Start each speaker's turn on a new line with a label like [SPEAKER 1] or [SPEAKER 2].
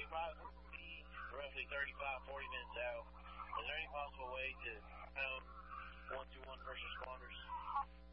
[SPEAKER 1] might be roughly 35, 40 minutes out. Is there any possible way to 121 first responders?